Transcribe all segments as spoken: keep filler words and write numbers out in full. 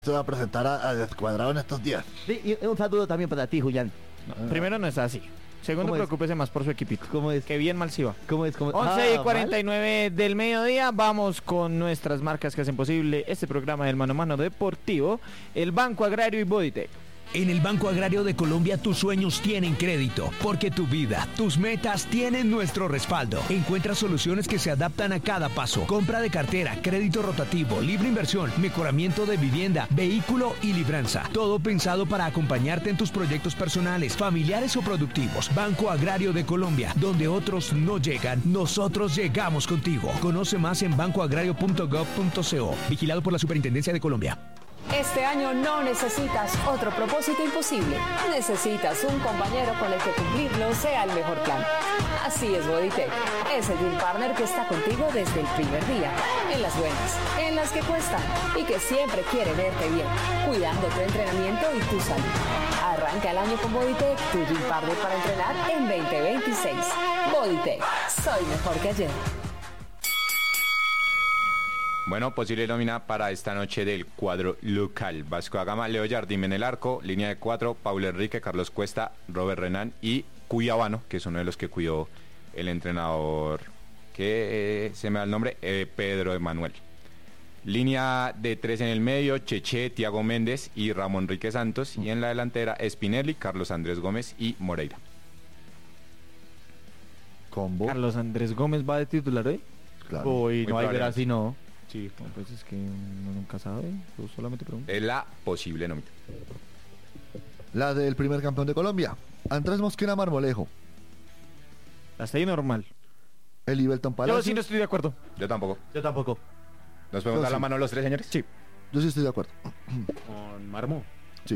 Se va a presentar a, a Descuadrado en estos días. Sí, y un saludo también para ti, Julián. No, primero no es así. Segundo, preocúpese más por su equipito. ¿Cómo es? Que bien mal si va. ¿Cómo es? ¿Cómo? once y Ah, cuarenta y nueve ¿mal? Del mediodía. Vamos con nuestras marcas que hacen posible este programa del Mano a Mano Deportivo. El Banco Agrario y Bodytech. En el Banco Agrario de Colombia tus sueños tienen crédito, porque tu vida, tus metas tienen nuestro respaldo. Encuentra soluciones que se adaptan a cada paso. Compra de cartera, crédito rotativo, libre inversión, mejoramiento de vivienda, vehículo y libranza. Todo pensado para acompañarte en tus proyectos personales, familiares o productivos. Banco Agrario de Colombia, donde otros no llegan, nosotros llegamos contigo. Conoce más en banco agrario punto gov punto co. Vigilado por la Superintendencia de Colombia. Este año no necesitas otro propósito imposible. Necesitas un compañero con el que cumplirlo sea el mejor plan. Así es Bodytech. Es el Deal Partner que está contigo desde el primer día. En las buenas, en las que cuestan y que siempre quiere verte bien, cuidando tu entrenamiento y tu salud. Arranca el año con Bodytech, tu Deal Partner para entrenar en veinte veintiséis. Bodytech. Soy mejor que ayer. Bueno, posible nómina para esta noche del cuadro local. Vasco da Gama, Leo Jardín en el arco, línea de cuatro, Paulo Enrique, Carlos Cuesta, Robert Renan y Cuyabano, que es uno de los que cuidó el entrenador, que eh, se me da el nombre, eh, Pedro Emanuel. Línea de tres en el medio, Cheche, Tiago Méndez y Ramón Enrique Santos. Y en la delantera, Spinelli, Carlos Andrés Gómez y Moreira. Combo. Carlos Andrés Gómez va de titular hoy. Claro. Uy, no hay probable. ver así, no. Sí, pues es que uno nunca sabe. Yo solamente pregunto. Es la posible nómina. La del primer campeón de Colombia, Andrés Mosquera Marmolejo. Hasta ahí normal. El Ibelton Yo Palacios. sí no estoy de acuerdo. Yo tampoco. Yo tampoco. ¿Nos podemos Yo dar sí. la mano los tres, señores? Sí. Yo sí estoy de acuerdo. Con Marmo. Sí.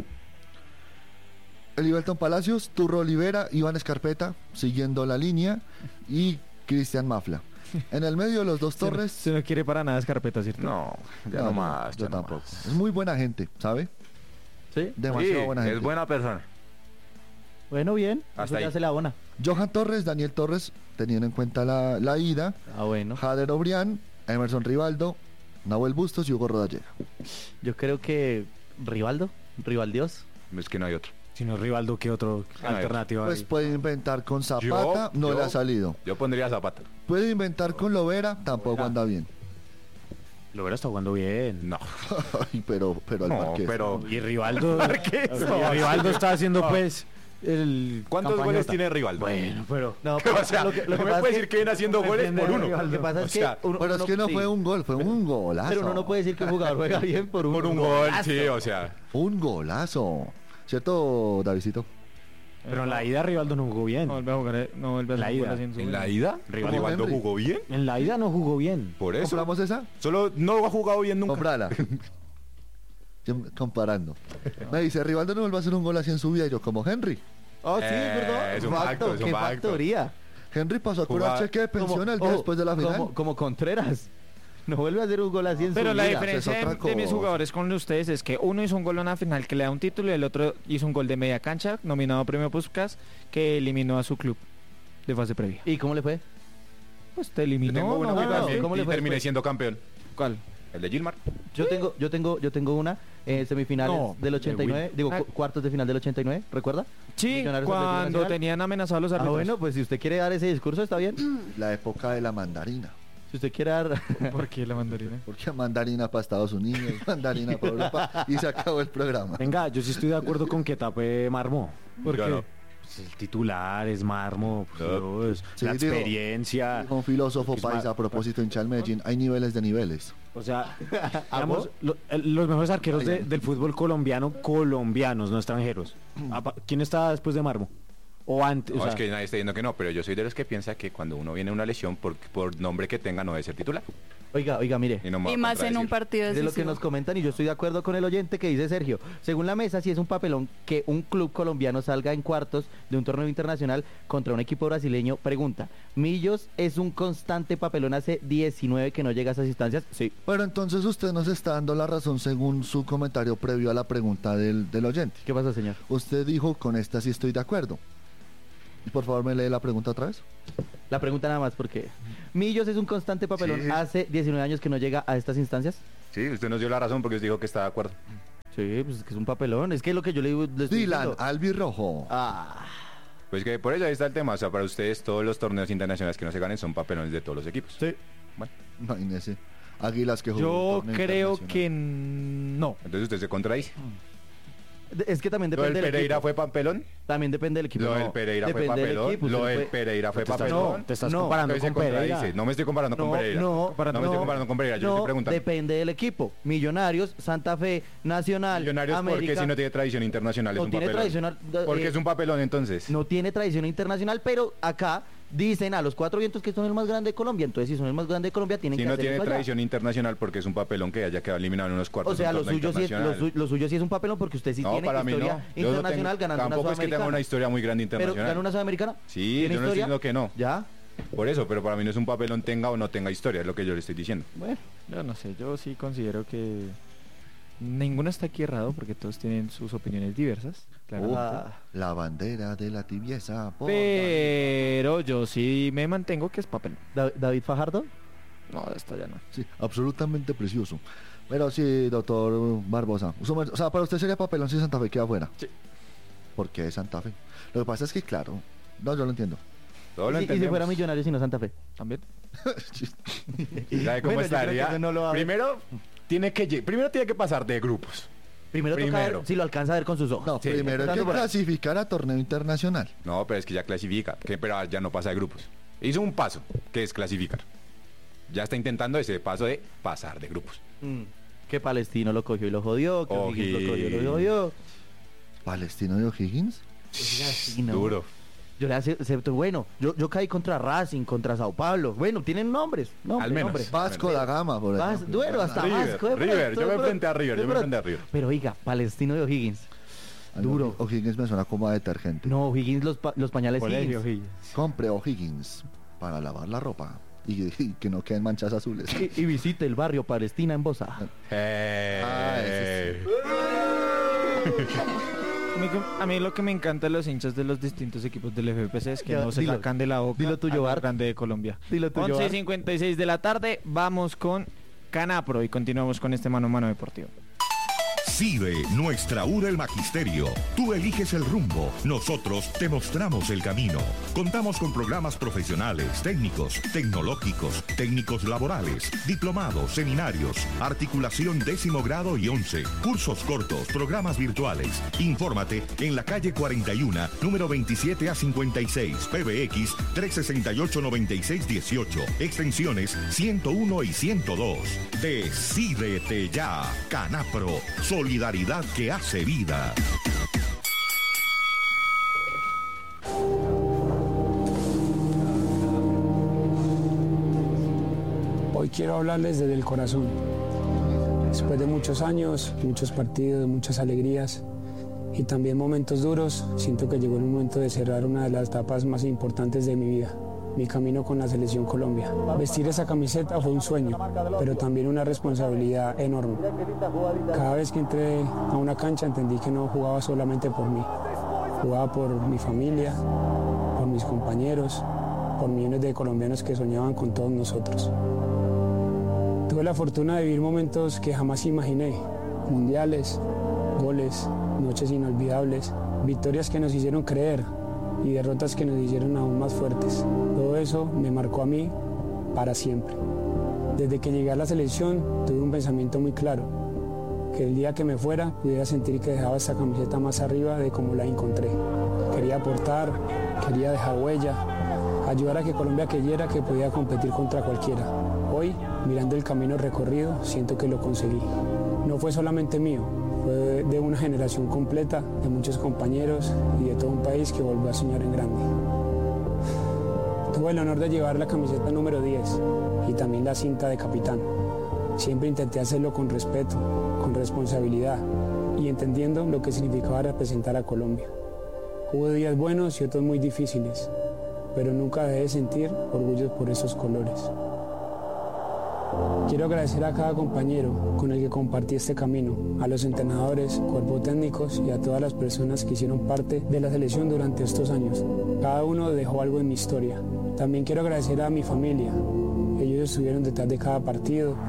El Ibelton Palacios, Turro Olivera, Iván Escarpeta, siguiendo la línea, y Cristian Mafla. En el medio, los dos Torres. Se no quiere para nada Escarpeta, ¿cierto? No, ya No, no más. yo ya no tampoco. más. Es muy buena gente, ¿sabe? ¿Sí? Demasiado Sí, buena gente. es buena persona. Bueno, bien. Hasta Eso ya ahí. se la abona. Johan Torres, Daniel Torres, teniendo en cuenta la, la ida. Ah, bueno. Jader Obrián, Emerson Rivaldo, Nahuel Bustos y Hugo Rodallega. Yo creo que Rivaldo, Rivaldios. Es que no hay otro. Si no es Rivaldo, ¿qué otro no hay alternativa Pues hay? puede inventar con Zapata, Yo- no yo- le ha salido. Yo pondría Zapata. Puede inventar con Lovera, tampoco anda bien. Lo hubiera estado jugando bien. No. Ay, pero, pero al No, Marqués. pero... Y Rivaldo. Marqués, y no. Rivaldo está haciendo, pues. El ¿Cuántos campañota. goles tiene Rivaldo? Bueno, pero. No, O sea, lo que, lo que no me pasa puede es decir que viene haciendo uno goles defiende por a uno. Rivaldo. Lo que pasa O es sea, que uno, Pero es uno- que no sí. fue un gol, fue un golazo. Pero uno no puede decir que un jugador juega bien por un, por un gol, golazo. sí, o sea... Un golazo. ¿Cierto, Davidito? Pero en la ida Rivaldo no jugó bien. No vuelve a jugar. No vuelve a La hacer ida. gol así en su ¿En vida. la ida? Como ¿Rivaldo Henry. jugó bien? En la ida no jugó bien. Por eso. ¿Compramos esa? Solo no ha jugado bien nunca. Comprala. Yo comparando. Me dice, Rivaldo no vuelve a hacer un gol así en su vida. Y yo, como Henry. Oh, sí, Eh, es verdad. es un facto, es un qué facto. factoría. Henry pasó a curar Jugaba- cheque de pensión el día ojo, después de la final. Como, como Contreras. No vuelve a hacer un gol así en Pero su la vida. diferencia es otra de, de mis cosa. jugadores con ustedes es que uno hizo un gol en una final que le da un título y el otro hizo un gol de media cancha, nominado a Premio Puskás, que eliminó a su club de fase previa. ¿Y cómo le fue? Pues te Yo eliminó. tengo una ¿no? muy no, fácil ¿cómo le y fue terminé después? siendo campeón. ¿Cuál? El de Gilmar. Yo tengo, yo tengo, yo tengo una eh, semifinales No, del ochenta y nueve, digo Ah. cu- cuartos de final del ochenta y nueve, ¿recuerda? Sí, Millonarios Atlético cuando Nacional. tenían amenazados los Ah, árbitros. bueno, pues si usted quiere dar ese discurso está bien. La época de la mandarina. Si usted quiere dar ¿Por qué la mandarina? Porque mandarina para Estados Unidos, mandarina para Europa. Y se acabó el programa. Venga, yo sí estoy de acuerdo con que tape Marmo. ¿Por Yo qué? no. Pues el titular es Marmo, pues, No. Dios, Sí, la digo, experiencia. Un filósofo Es paisa ma- a propósito hincha del Medellín. Hay niveles de niveles. O sea, ¿A digamos, vos? lo- el- los mejores arqueros Ay, de- ay. del fútbol colombiano, colombianos, no extranjeros. Apa- ¿Quién está después de Marmo? O antes, No, o sea, es que nadie está diciendo que no, pero yo soy de los que piensa que cuando uno viene a una lesión, por, por nombre que tenga, no debe ser titular. Oiga, oiga, mire. Y, no me va Y a más en un contradecir. partido De lo que decisivo. nos comentan y yo estoy de acuerdo con el oyente que dice Sergio. Según la mesa, sí es un papelón que un club colombiano salga en cuartos de un torneo internacional contra un equipo brasileño. Pregunta, ¿Millos es un constante papelón hace diecinueve que no llega a esas instancias? Sí. Pero entonces usted nos está dando la razón según su comentario previo a la pregunta del, del oyente. ¿Qué pasa, señor? Usted dijo, con esta sí estoy de acuerdo. Y por favor, me lee la pregunta otra vez. La pregunta nada más porque Millos es un constante papelón Sí. hace diecinueve años que no llega a estas instancias. Sí, usted nos dio la razón porque usted dijo que está de acuerdo. Sí, pues es que es un papelón. Es que es lo que yo le digo. le estoy Dylan, diciendo. albirrojo. Ah, Pues que por eso ahí está el tema. O sea, para ustedes todos los torneos internacionales que no se ganen son papelones de todos los equipos. sí. Bueno, Imagínese. Águilas que jugó Yo torneo creo internacional. que no. entonces usted se contradice. De- Es que también ¿Lo depende del del Pereira equipo. fue papelón? También depende del equipo. ¿Lo No, del Pereira fue depende del papelón? equipo, ¿Lo usted del puede- Pereira fue Te estás- papelón? te estás no. comparando Entonces se con Pereira. contradice. No me estoy comparando con No, Pereira. no, Para- no me estoy comparando con Pereira, yo le no, estoy preguntando. depende del equipo. Millonarios, Santa Fe, Nacional, Millonarios América. porque si no tiene tradición internacional No es un tiene papelón. tradicional, eh, Porque es un papelón entonces. No tiene tradición internacional, pero acá dicen a los cuatro vientos que son el más grande de Colombia. Entonces, si son el más grande de Colombia, tienen Si que no hacer tiene eso allá. tradición internacional porque es un papelón que haya quedado eliminado en unos cuartos. O sea, de lo un torneo suyo, sí es, lo, internacional. su- lo suyo sí es un papelón porque usted sí No, tiene para mí historia no. Yo no internacional tengo- ganando una Tampoco es que tenga sudamericana. una historia muy grande Pero internacional. ganó una sudamericana. Sí, ¿Tiene yo no estoy historia? diciendo que no. ¿Ya? Por eso, pero para mí no es un papelón tenga o no tenga historia, es lo que yo le estoy diciendo. Bueno. Yo no sé, yo sí considero que ninguno está aquí errado porque todos tienen sus opiniones diversas. Claramente. Ah, La bandera de la tibieza. por- Pero yo sí me mantengo que es papel. Da- David Fajardo. No, esta ya no. Sí, absolutamente precioso. Pero sí, doctor Barbosa. Su mer- O sea, para usted sería papelón si Santa Fe queda afuera. Sí. ¿Por qué Santa Fe? Lo que pasa es que, claro, no, yo lo entiendo. Todo lo y, si- y si entendemos. fuera Millonarios y no Santa Fe. También. ¿Sabe cómo Bueno, yo creo que estaría? eso no lo va a ver. Primero tiene que lle- primero tiene que pasar de grupos. Primero, toca Primero. ver si lo alcanza a ver con sus ojos. No, Sí, primero hay empezando que por ahí. clasificar a torneo internacional. No, pero es que ya clasifica, que, pero ya no pasa de grupos. Hizo un paso, que es clasificar. Ya está intentando ese paso de pasar de grupos. Mm, que Palestino lo cogió y lo jodió. Que O'Higgins lo cogió y lo O'Higgins. jodió. Palestino de O'Higgins. Sí, no. Duro. Yo le hace, acepto, bueno, yo, yo caí contra Racing, contra Sao Paulo. Bueno, tienen nombres. nombres Al menos. nombres. Vasco da Gama, por Vas- ejemplo. duelo hasta River, Vasco. de River, pronto, yo me de enfrenté a River, de yo me pronto. enfrenté a River. Pero oiga, Palestino de O'Higgins. Ah, no, Duro. O'Higgins me suena como a detergente. No, O'Higgins, los, pa- los pañales Colegio, Higgins. Higgins. Compre O'Higgins para lavar la ropa y, y que no queden manchas azules. Y, y visite el barrio Palestina en Bosa. Eh, Ah, ese A mí, que- a mí lo que me encanta de los hinchas de los distintos equipos del F P C es que Ya, no se dilo. sacan de la boca Dilo tuyo, al más Bart. grande de Colombia. Dilo tuyo, once y Bart. cincuenta y seis de la tarde, vamos con Canapro y continuamos con este mano a mano deportivo. CIDE, nuestra U del Magisterio. Tú eliges el rumbo, nosotros te mostramos el camino. Contamos con programas profesionales, técnicos, tecnológicos, técnicos laborales, diplomados, seminarios, articulación décimo grado y once, cursos cortos, programas virtuales. Infórmate en la calle cuarenta y uno, número veintisiete a cincuenta y seis, P B X trescientos sesenta y ocho, noventa y seis dieciocho, extensiones ciento uno y ciento dos. Decídete ya, Canapro. Solidaridad que hace vida. Hoy quiero hablarles desde el corazón. Después de muchos años, muchos partidos, muchas alegrías y también momentos duros, siento que llegó el momento de cerrar una de las etapas más importantes de mi vida, mi camino con la Selección Colombia. Vestir esa camiseta fue un sueño, pero también una responsabilidad enorme. Cada vez que entré a una cancha entendí que no jugaba solamente por mí, jugaba por mi familia, por mis compañeros, por millones de colombianos que soñaban con todos nosotros. Tuve la fortuna de vivir momentos que jamás imaginé, mundiales, goles, noches inolvidables, victorias que nos hicieron creer y derrotas que nos hicieron aún más fuertes. Todo eso me marcó a mí para siempre. Desde que llegué a la selección tuve un pensamiento muy claro, que el día que me fuera pudiera sentir que dejaba esta camiseta más arriba de como la encontré. Quería aportar, quería dejar huella, ayudar a que Colombia creyera que podía competir contra cualquiera. Hoy, mirando el camino recorrido, siento que lo conseguí. No fue solamente mío, fue de una generación completa, de muchos compañeros y de todo un país que volvió a soñar en grande. Tuve el honor de llevar la camiseta número diez y también la cinta de capitán. Siempre intenté hacerlo con respeto, con responsabilidad y entendiendo lo que significaba representar a Colombia. Hubo días buenos y otros muy difíciles, pero nunca dejé de sentir orgullo por esos colores. Quiero agradecer a cada compañero con el que compartí este camino, a los entrenadores, cuerpos técnicos y a todas las personas que hicieron parte de la selección durante estos años. Cada uno dejó algo en mi historia. También quiero agradecer a mi familia. Ellos estuvieron detrás de cada partido,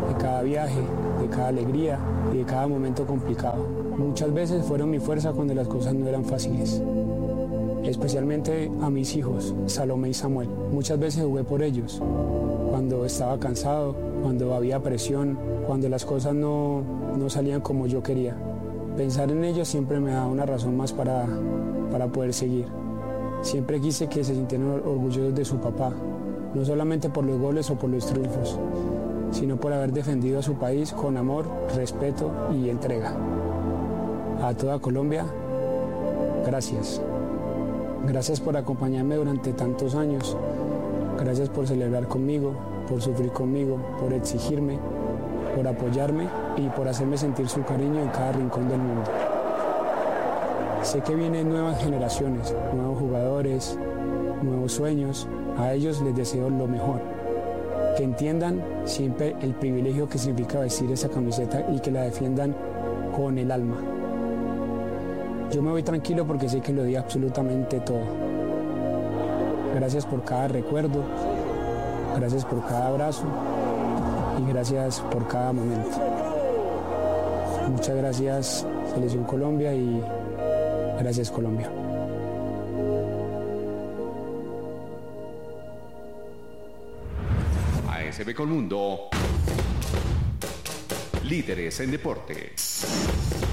de cada viaje, de cada alegría y de cada momento complicado. Muchas veces fueron mi fuerza cuando las cosas no eran fáciles. Especialmente a mis hijos, Salomé y Samuel. Muchas veces jugué por ellos, cuando estaba cansado, cuando había presión, cuando las cosas no, no salían como yo quería. Pensar en ellos siempre me da una razón más para, para poder seguir. Siempre quise que se sintieran orgullosos de su papá, no solamente por los goles o por los triunfos, sino por haber defendido a su país con amor, respeto y entrega. A toda Colombia, gracias. Gracias por acompañarme durante tantos años. Gracias por celebrar conmigo, por sufrir conmigo, por exigirme, por apoyarme y por hacerme sentir su cariño en cada rincón del mundo. Sé que vienen nuevas generaciones, nuevos jugadores, nuevos sueños. A ellos les deseo lo mejor. Que entiendan siempre el privilegio que significa vestir esa camiseta y que la defiendan con el alma. Yo me voy tranquilo porque sé que lo di absolutamente todo. Gracias por cada recuerdo, gracias por cada abrazo y gracias por cada momento. Muchas gracias, Selección Colombia, y gracias, Colombia. A S B Colmundo, líderes en deportes.